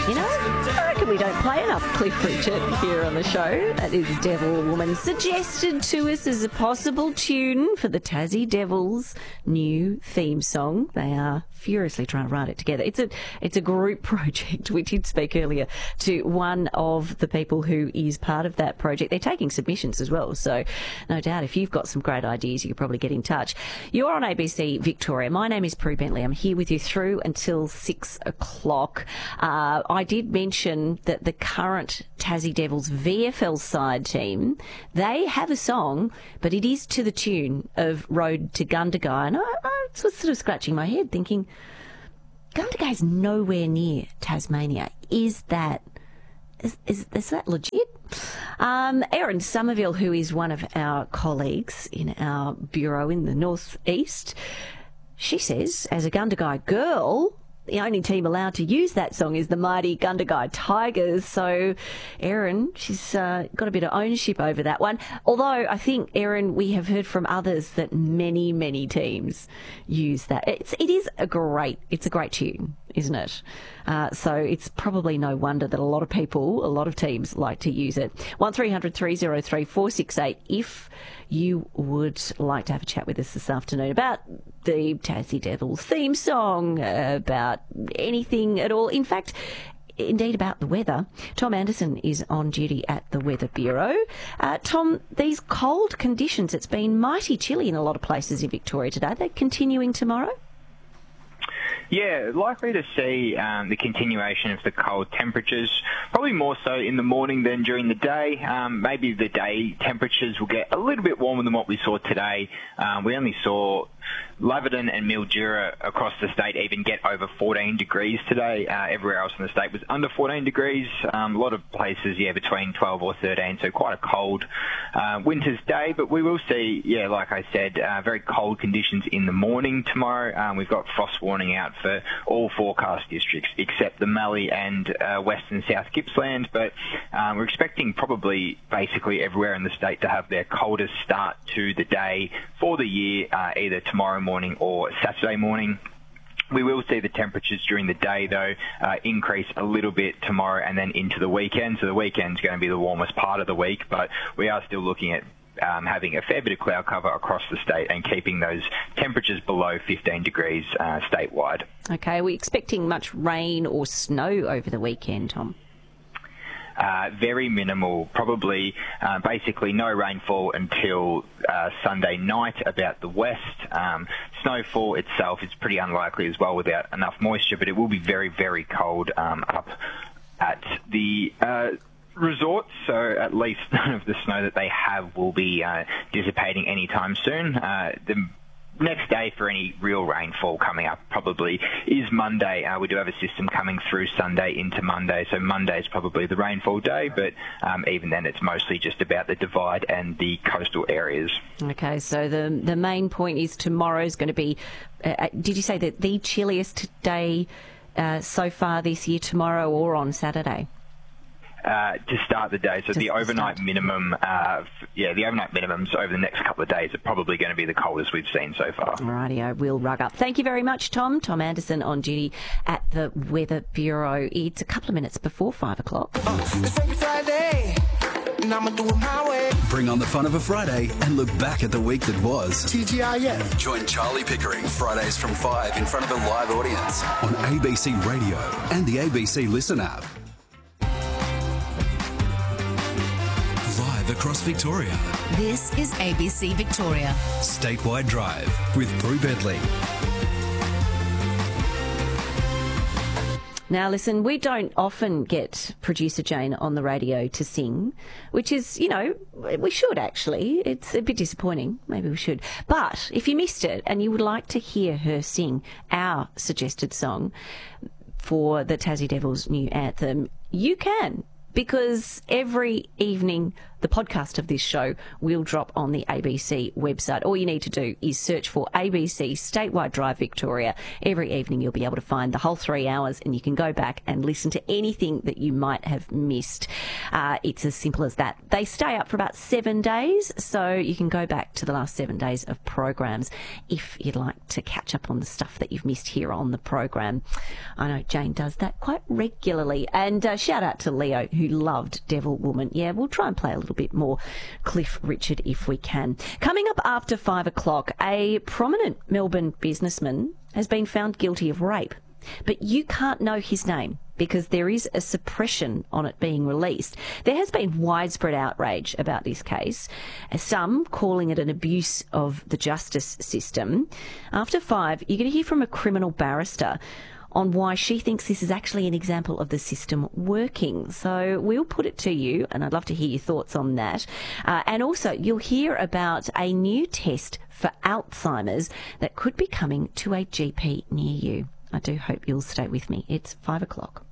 You know, I reckon we don't play enough Cliff Richard here on the show. That is Devil Woman, suggested to us as a possible tune for the Tassie Devils' new theme song. They are furiously trying to write it together. It's a group project. We did speak earlier to one of the people who is part of that project. They're taking submissions as well, so no doubt if you've got some great ideas, you could probably get in touch. You're on ABC Victoria. My name is Prue Bentley. I'm here with you through until 6 o'clock. I did mention that the current Tassie Devils VFL side team, they have a song, but it is to the tune of Road to Gundagai. And I was sort of scratching my head thinking, Gundagai is nowhere near Tasmania. Is that legit? Erin Somerville, who is one of our colleagues in our bureau in the northeast, she says, as a Gundagai girl, the only team allowed to use that song is the mighty Gundagai Tigers. So, Erin, she's got a bit of ownership over that one. Although I think, Erin, we have heard from others that many, many teams use that. It's a great tune, isn't it? So it's probably no wonder that a lot of teams like to use it. 1300 303 468 if you would like to have a chat with us this afternoon about the Tassie Devils theme song, about anything at all. In fact, indeed about the weather. Tom Anderson is on duty at the Weather Bureau. Tom, these cold conditions, it's been mighty chilly in a lot of places in Victoria today. They're continuing tomorrow? Yeah, likely to see the continuation of the cold temperatures, probably more so in the morning than during the day. Maybe the day temperatures will get a little bit warmer than what we saw today. We only saw Laverton and Mildura across the state even get over 14 degrees today. Everywhere else in the state was under 14 degrees. A lot of places, between 12 or 13, so quite a cold winter's day. But we will see, like I said, very cold conditions in the morning tomorrow. We've got frost warning out for all forecast districts except the Mallee and Western South Gippsland. But we're expecting probably basically everywhere in the state to have their coldest start to the day for the year, either tomorrow morning or Saturday morning. We will see the temperatures during the day, though, increase a little bit tomorrow and then into the weekend. So the weekend's going to be the warmest part of the week, but we are still looking at having a fair bit of cloud cover across the state and keeping those temperatures below 15 degrees statewide. Okay, are we expecting much rain or snow over the weekend, Tom? Very minimal, probably basically no rainfall until Sunday night about the west. Snowfall itself is pretty unlikely as well without enough moisture, but it will be very, very cold up at the resorts, so at least none of the snow that they have will be dissipating anytime soon. The next day for any real rainfall coming up probably is Monday. We do have a system coming through Sunday into Monday, so Monday is probably the rainfall day, but even then it's mostly just about the Divide and the coastal areas. Okay, so the main point is tomorrow's going to be, did you say that the chilliest day so far this year, tomorrow or on Saturday? To start the day, so the overnight minimum, the overnight minimums over the next couple of days are probably going to be the coldest we've seen so far. Alrighty, we'll rug up. Thank you very much, Tom. Tom Anderson on duty at the Weather Bureau. It's a couple of minutes before 5 o'clock. It's every Friday, and I'ma do it my way. Bring on the fun of a Friday and look back at the week that was. TGIF. Join Charlie Pickering Fridays from 5 in front of a live audience on ABC Radio and the ABC Listen app. Across Victoria. This is ABC Victoria. Statewide Drive with Prue Bentley. Now, listen, we don't often get producer Jane on the radio to sing, which is, we should actually. It's a bit disappointing. Maybe we should. But if you missed it and you would like to hear her sing our suggested song for the Tassie Devils' new anthem, you can. Because every evening The podcast of this show will drop on the ABC website. All you need to do is search for ABC Statewide Drive Victoria. Every evening you'll be able to find the whole 3 hours, and you can go back and listen to anything that you might have missed. It's as simple as that. They stay up for about 7 days, so you can go back to the last 7 days of programs if you'd like to catch up on the stuff that you've missed here on the program. I know Jane does that quite regularly. And shout out to Leo, who loved Devil Woman. Yeah, we'll try and play a little bit more Cliff Richard if we can. Coming up after 5 o'clock, a prominent Melbourne businessman has been found guilty of rape. But you can't know his name because there is a suppression on it being released. There has been widespread outrage about this case, some calling it an abuse of the justice system. After 5, you're going to hear from a criminal barrister on why she thinks this is actually an example of the system working. So we'll put it to you, and I'd love to hear your thoughts on that. And also, you'll hear about a new test for Alzheimer's that could be coming to a GP near you. I do hope you'll stay with me. It's 5 o'clock.